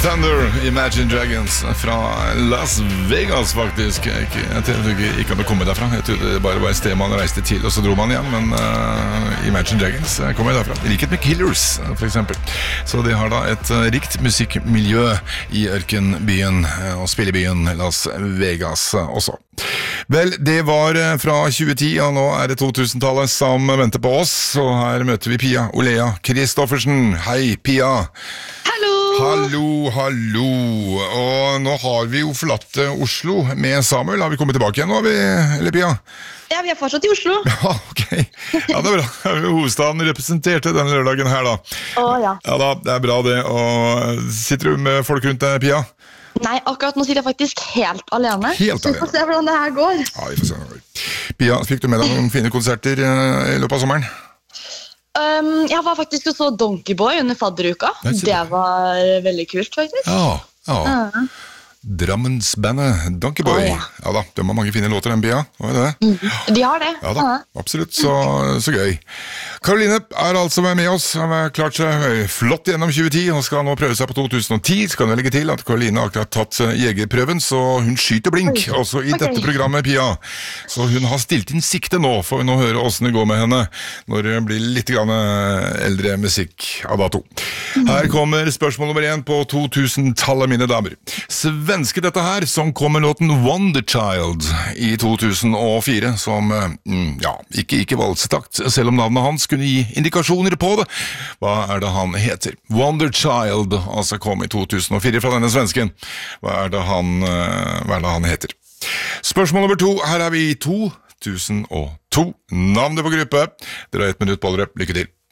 Thunder, Imagine Dragons fra Las Vegas faktisk. Jeg trodde ikke at det kom derfra. Jeg trodde det bare var et sted man reiste til, og så dro man igjen. Men Imagine Dragons kommer derfra. I likhet med Killers, for eksempel. Så de har da et rikt musikkmiljø i ørkenbyen og spillebyen Las Vegas også. Vel, det var fra 2010, og nå er det 2000-tallet som venter på oss. Og her møter vi Pia Olea Kristoffersen. Hei, Pia! Hallo, hallo. Og nå har vi jo forlatt Oslo med Samuel. Har vi kommet tilbake igjen nå, eller Pia? Ja, vi er fortsatt i Oslo. Ja, ok. Ja, det er bra. Hovedstaden representerte denne lørdagen her da. Ja. Ja da, det er bra det. Og sitter du med folk rundt deg, Pia? Nei, akkurat nå sitter jeg faktisk helt alene. Helt alene. Så vi får se hvordan det her går. Ja, vi får se. Pia, fikk du med deg noen fine konserter i løpet av sommeren? Jeg var faktisk og så Donkey Boy under fadderuka. Det var veldig kult, faktisk. Ja. Drammensbandet Donkey Boy. Ja da, de har mange fine låter, den Pia. Hva er det? De har det. Ja da, absolutt, så gøy. Karoline er altså med oss. Hun har klart seg flott gjennom 2010 og skal nå prøve seg på 2010. Skal du legge til at Karoline har akkurat tatt jegerprøven, så hun skyter blink også i dette programmet, Pia. Så hun har stilt inn sikte nå, for nå høre hvordan det går med henne når det blir litt grann eldre musikk av dato. Her kommer spørsmål nummer 1 på 2000-tallet, mine damer. Svenske dette her, som kom med låten Wonder Child i 2004, som, ikke valsetakt, selv om navnet hans kunne gi indikasjoner på det. Hva er det han heter? Wonder Child, altså kom i 2004 fra denne svensken. Hva er det han heter? Spørsmål nummer 2, her er vi i 2002. Navnet på gruppe. Dere har 1 minutt på dere. Lykke til.